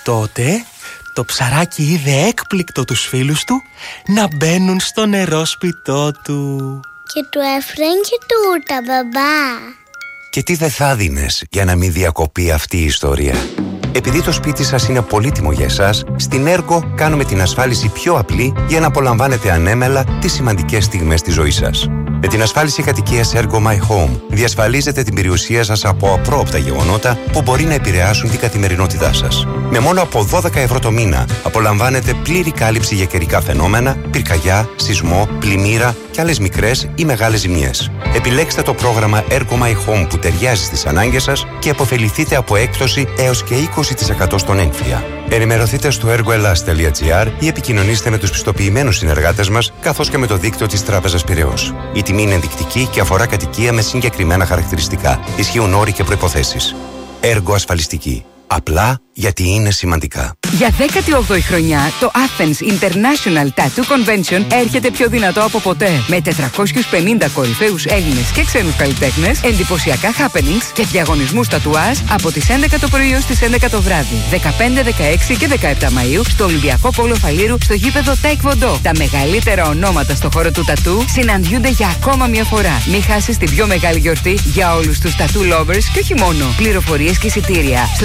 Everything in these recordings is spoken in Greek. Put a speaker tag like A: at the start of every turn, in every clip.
A: Τότε το ψαράκι είδε έκπληκτο τους φίλους του να μπαίνουν στο νερόσπιτό του.
B: Και του έφεραν και τούρτα, μπαμπά.
C: Και τι δεν θα δίνες για να μην διακοπεί αυτή η ιστορία? Επειδή το σπίτι σας είναι πολύτιμο για εσάς, στην Ergo κάνουμε την ασφάλιση πιο απλή για να απολαμβάνετε ανέμελα τις σημαντικές στιγμές της ζωής σας. Με την ασφάλιση κατοικίας Ergo My Home διασφαλίζετε την περιουσία σας από απρόοπτα γεγονότα που μπορεί να επηρεάσουν την καθημερινότητά σας. Με μόνο από 12 ευρώ το μήνα απολαμβάνετε πλήρη κάλυψη για καιρικά φαινόμενα, πυρκαγιά, σεισμό, πλημμύρα και άλλες μικρές ή μεγάλες ζημιές. Επιλέξτε το πρόγραμμα Ergo My Home που ταιριάζει στις ανάγκες σας και αποφεληθείτε από έκπτωση έως και 20% στον έμφυα. Ενημερωθείτε στο ergoelas.gr ή επικοινωνήστε με τους πιστοποιημένους συνεργάτες μας, καθώς και με το δίκτυο της Τράπεζας Πειραιώς. Η τιμή είναι ενδεικτική και αφορά κατοικία με συγκεκριμένα χαρακτηριστικά. Ισχύουν όροι και προϋποθέσεις. Ergo Ασφαλιστική. Απλά γιατί είναι σημαντικά.
D: Για 18η χρονιά, το Athens International Tattoo Convention έρχεται πιο δυνατό από ποτέ. Με 450 κορυφαίους Έλληνες και ξένους καλλιτέχνες, εντυπωσιακά happenings και διαγωνισμούς τατουάζ από τις 11 το πρωί ως τις 11 το βράδυ. 15, 16 και 17 Μαΐου στο Ολυμπιακό Πόλο Φαλήρου στο γήπεδο Taekwondo. Τα μεγαλύτερα ονόματα στο χώρο του τατού συναντιούνται για ακόμα μια φορά. Μην χάσεις την πιο μεγάλη γιορτή για όλους τους tattoo lovers και όχι μόνο. Πληροφορίες και εισιτήρια στο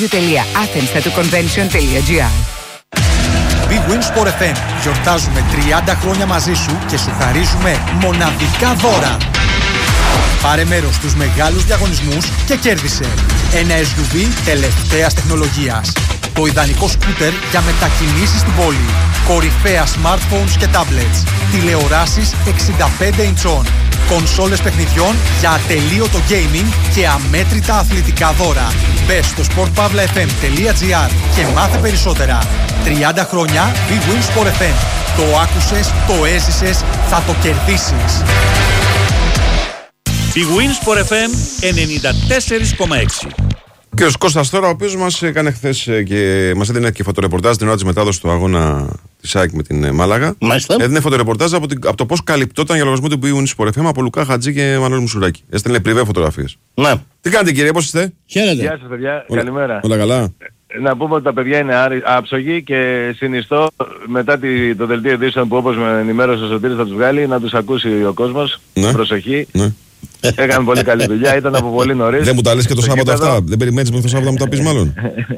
D: www.athens.convention.gr.
E: Big Win Sport FM. Γιορτάζουμε 30 χρόνια μαζί σου και σου χαρίζουμε μοναδικά δώρα. Πάρε μέρος στους μεγάλους διαγωνισμούς και κέρδισε ένα SUV τελευταίας τεχνολογίας. Το ιδανικό σκούτερ για μετακινήσεις στην πόλη. Κορυφαία smartphones και tablets. Τηλεοράσεις 65 ιντσών. Κονσόλες παιχνιδιών για ατελείωτο gaming και αμέτρητα αθλητικά δώρα. Μπες στο sportpavlafm.gr και μάθε περισσότερα. 30 χρόνια Big Win Sport FM. Το άκουσες, το έζησες, θα το κερδίσεις.
F: Big Win Sport FM 94,6.
G: Και ο Κώστας τώρα, ο οποίος μας έκανε χθες και μας έδινε και φωτορεπορτάζ την ώρα της μετάδοσης του αγώνα της ΑΕΚ με την Μάλαγα.
H: Μάλιστα.
G: Έδινε φωτορεπορτάζ από το πώς καλυπτόταν για λογαριασμό του Big Win Sport FM από Λουκά Χατζή και Μανώλη Μουσουράκη. Έστειλε πριβέ φωτογραφίες.
H: Ναι.
G: Τι κάνετε κύριε, πώς είστε?
H: Χαίρετε.
I: Γεια σας παιδιά, καλημέρα.
G: Όλα καλά.
I: Να πούμε ότι τα παιδιά είναι άψογοι και συνιστώ μετά το δελτίο ειδήσεων που όπως με ενημέρωσε ο Σωτήρης θα τους βγάλει να τους ακούσει ο κόσμος.
G: Ναι.
I: Προσοχή.
G: Ναι.
I: Έκανε πολύ καλή δουλειά, ήταν από πολύ νωρίς.
G: Δεν μου τα λες και το Σάββατο αυτά? Δεν περιμένεις μέχρι το Σάββατο να μου τα πεις μάλλον?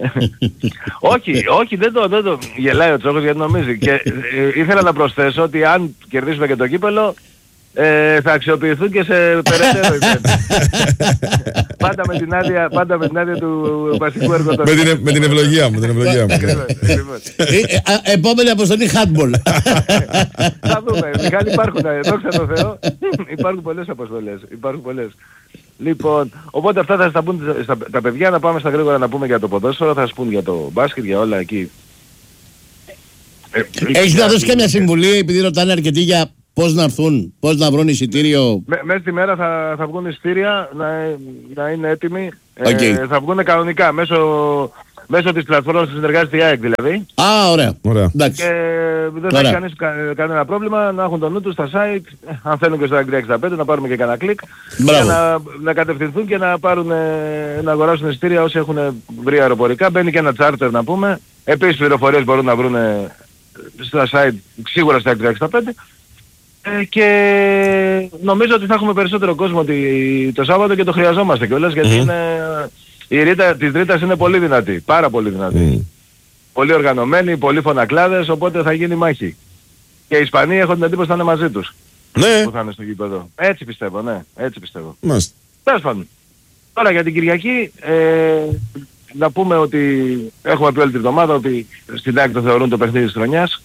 I: όχι, δεν το γελάει ο Τσόκος γιατί νομίζει. Και ήθελα να προσθέσω ότι αν κερδίσουμε και το κύπελο θα αξιοποιηθούν και σε περαιτέρω event. Πάντα με την άδεια του βασικού εργοτομικού.
G: Με την ευλογία μου.
H: Επόμενη αποστολή handball.
I: Θα δούμε. Μιχάλη, υπάρχουν, δόξα τω Θεώ, υπάρχουν πολλές αποστολές. Λοιπόν, οπότε αυτά θα τα πούν τα παιδιά, να πάμε στα γρήγορα να πούμε για το ποδόσφαιρο, θα σας πούν για το μπάσκετ, για όλα εκεί.
H: Έχεις να δώσεις καμιά συμβουλή, επειδή ρωτάνε αρκετοί για πώς να έρθουν, πώς να βρουν εισιτήριο?
I: Μέσα στη μέρα θα βγουν εισιτήρια, να είναι έτοιμοι.
H: Okay.
I: Θα βγουν κανονικά μέσω της πλατφόρμας που συνεργάζεται η ΑΕΚ δηλαδή.
H: Α, ωραία.
I: Και δεν θα έχει κανείς κανένα πρόβλημα να έχουν το νου τους στα site, αν θέλουν και στο Agri65 να πάρουμε και κανένα κλικ. Για να κατευθυνθούν και να αγοράσουν εισιτήρια όσοι έχουν βρει αεροπορικά. Μπαίνει και ένα charter να πούμε. Επίσης πληροφορίες μπορούν να βρουν στα site, σίγουρα στα Agri65. Και νομίζω ότι θα έχουμε περισσότερο κόσμο το Σάββατο και το χρειαζόμαστε κιόλας γιατί η ρήτα της Ρήτας είναι πολύ δυνατή, πάρα πολύ δυνατή. Πολύ οργανωμένοι, πολύ φωνακλάδες, οπότε θα γίνει μάχη. Και οι Ισπανοί έχουν την εντύπωση να είναι μαζί τους.
G: Ναι.
I: Που θα είναι στο γήπεδο. Έτσι πιστεύω, ναι, έτσι πιστεύω.
G: Μάλιστα.
I: Τέλος πάντων. Τώρα για την Κυριακή, να πούμε ότι έχουμε πει όλη την εβδομάδα ότι στην ΑΕΚ το θεωρούν το παιχνίδι της χρονιάς.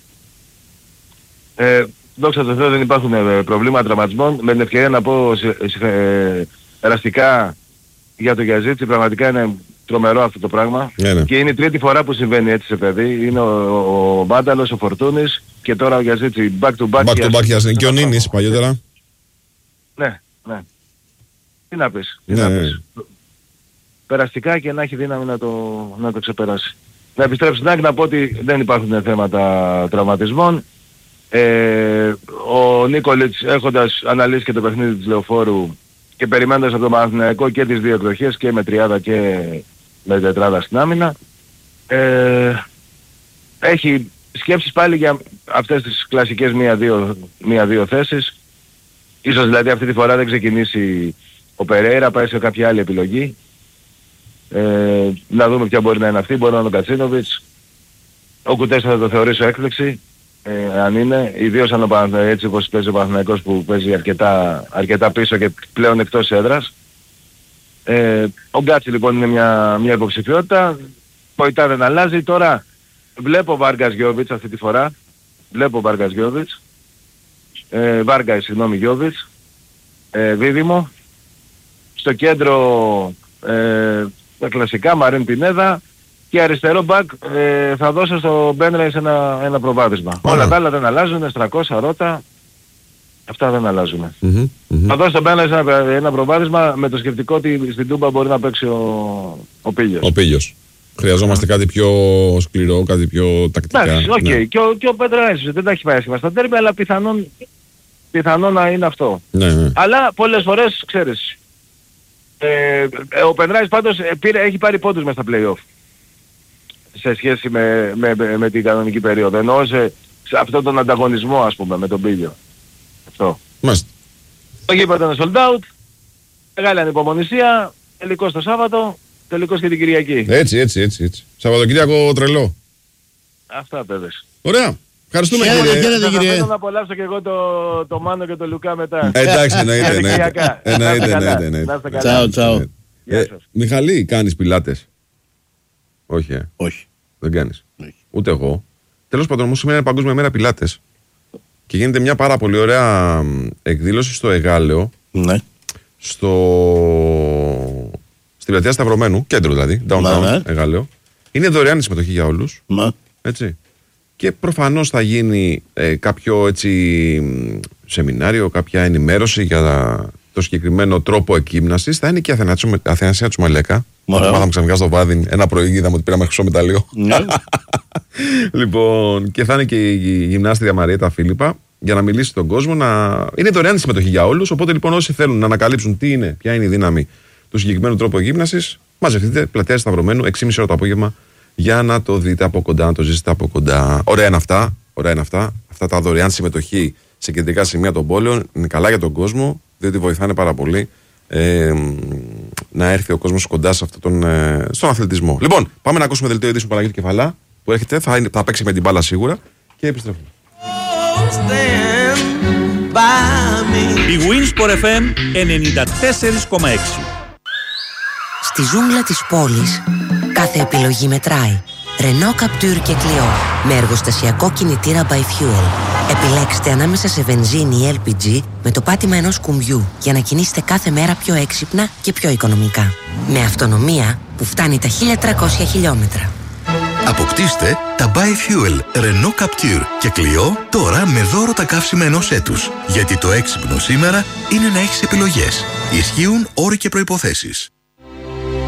I: Δόξα τω Θεώ δεν υπάρχουν προβλήματα τραυματισμών. Με την ευκαιρία να πω εραστικά για το Γιαζίτσι, πραγματικά είναι τρομερό αυτό το πράγμα. Και είναι η τρίτη φορά που συμβαίνει έτσι σε παιδί. Είναι ο Μπάνταλος, ο Φορτούνης και τώρα ο Γιαζίτσι. Back to back
G: και ο Νίνης παλιότερα.
I: Ναι. Τι να πεις. Περαστικά και να έχει δύναμη να το ξεπεράσει. Να επιστρέψω στην ΑΕΚ να πω ότι δεν υπάρχουν θέματα τραυματισμών. Ο Νίκολιτς έχοντας αναλύσει και το παιχνίδι της Λεωφόρου και περιμένοντας από το Παναθηναϊκό και τις δύο εκδοχές και με τριάδα και με τετράδα στην άμυνα, Έχει σκέψεις πάλι για αυτές τις κλασικές μία-δύο θέσεις. Ίσως δηλαδή αυτή τη φορά δεν ξεκινήσει ο Περέιρα, πάει σε κάποια άλλη επιλογή. Να δούμε ποια μπορεί να είναι αυτή, μπορεί να είναι ο Κατσίνοβιτς. Ο Κουτές θα το θεωρήσω έκπληξη, αν είναι, ιδίως αν έτσι όπως παίζει ο Παναθηναϊκός που παίζει αρκετά πίσω και πλέον εκτός έδρας. Ο Γκάτσι λοιπόν είναι μια υποψηφιότητα. Ποητά δεν αλλάζει. Τώρα βλέπω Βάργας Γιόβιτς αυτή τη φορά. Γιόβιτς. Δίδυμο. Στο κέντρο τα κλασικά Μαρίν Πινέδα. Και αριστερό μπακ θα δώσω στο Μπένρεϊς ένα προβάδισμα. Όλα τα άλλα δεν αλλάζουν, Στρακώσα, Ρώτα. Αυτά δεν αλλάζουν. Θα δώσω στο Μπένρεϊς ένα προβάδισμα με το σκεπτικό ότι στην Τούμπα μπορεί να παίξει ο Πίλιος.
G: Ο Πίλιος. Χρειαζόμαστε κάτι πιο σκληρό, κάτι πιο τακτικά.
I: Εντάξει, οκ. Ναι. Και ο Πετραέσης δεν τα έχει πάει άσχημα στα ντέρμπι, αλλά πιθανόν να είναι αυτό.
G: Ναι.
I: Αλλά πολλές φορές, ξέρεις, ο Πενράης πάντως έχει πάρει πόντους μέσα στα play-off σε σχέση με την κανονική περίοδο. Εννοώ σε αυτόν τον ανταγωνισμό, ας πούμε, με τον Πίλιο. Αυτό.
G: Μάλιστα.
I: Το γήπεδο είναι sold out, μεγάλη ανυπομονησία, τελικός το Σάββατο, τελικός και την Κυριακή.
G: Έτσι. Σαββατοκύριακο τρελό.
I: Αυτά παιδες.
G: Ωραία. Ευχαριστούμε κύριε.
I: Θέλω να απολαύσω και εγώ το Μάνο και το Λουκά μετά.
G: Εντάξει, εννοείται.
H: Τσάου.
G: Μιχαλή, κάνεις πιλάτες? Όχι.
H: Όχι.
G: Δεν κάνεις. Ούτε εγώ. Τέλος πάντων, όμως σήμερα είναι Παγκόσμια Μέρα Πιλάτες. Και γίνεται μια πάρα πολύ ωραία εκδήλωση στο Εγάλεο.
H: Ναι.
G: Στην πλατεία Σταυρωμένου, κέντρο δηλαδή, downtown, Εγάλεο. Είναι δωρεάν η συμμετοχή για όλους. Έτσι. Και προφανώς θα γίνει κάποιο έτσι σεμινάριο, κάποια ενημέρωση για το συγκεκριμένο τρόπο εκγύμνασης. Θα είναι και η Αθανασία Τσουμαλέκα. Μάθαμε ξαφνικά στο Βάδιν ένα πρωί, είδαμε ότι πήραμε χρυσό μεταλλείο. Λοιπόν, και θα είναι και η γυμνάστρια Μαριέτα Φίλιππα για να μιλήσει στον κόσμο. Είναι δωρεάν η συμμετοχή για όλους. Οπότε λοιπόν όσοι θέλουν να ανακαλύψουν ποια είναι η δύναμη του συγκεκριμένου τρόπου εκγύμνασης, μαζευτείτε πλατεία Σταυρωμένου 6.30 ώρα το απόγευμα για να το δείτε από κοντά, να το ζήσετε από κοντά. Ωραία είναι αυτά. Αυτά τα δωρεάν συμμετοχή σε κεντρικά σημεία των πόλεων είναι καλά για τον κόσμο, διότι βοηθάνε πάρα πολύ να έρθει ο κόσμος κοντά σε στον αθλητισμό. Λοιπόν, πάμε να ακούσουμε δελτίο ειδήσεων Παναγιώτη Κεφαλά που έρχεται, θα παίξει με την μπάλα σίγουρα και επιστρέφουμε.
F: Η Winsport FM 94,6.
J: Στη ζούγκλα της πόλης κάθε επιλογή μετράει. Renault Captur και Clio με εργοστασιακό κινητήρα by Fuel. Επιλέξτε ανάμεσα σε βενζίνη ή LPG με το πάτημα ενός κουμπιού για να κινήσετε κάθε μέρα πιο έξυπνα και πιο οικονομικά. Με αυτονομία που φτάνει τα 1300 χιλιόμετρα.
K: Αποκτήστε τα by Fuel Renault Captur και Clio τώρα με δώρο τα καύσιμα ενός έτους. Γιατί το έξυπνο σήμερα είναι να έχεις επιλογές. Ισχύουν όροι και προϋποθέσεις.